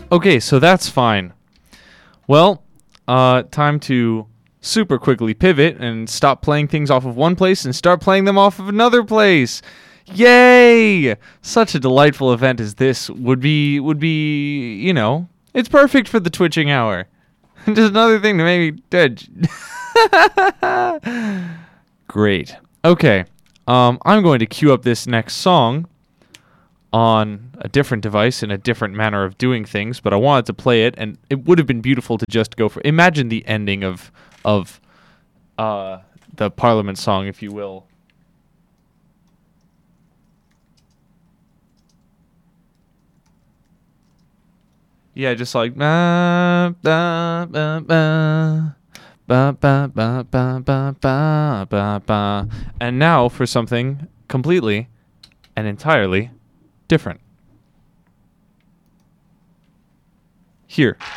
Okay, so that's fine. Well, time to super quickly pivot and stop playing things off of one place and start playing them off of another place. Yay! Such a delightful event as this would be, it's perfect for the twitching hour. Just another thing to make me dead. Great. Okay. I'm going to queue up this next song on a different device in a different manner of doing things, but I wanted to play it, and it would have been beautiful to just go for. Imagine the ending of the Parliament song, if you will. Yeah, just like ba ba ba ba ba ba ba ba ba ba ba ba. And now for something completely and entirely different. Here.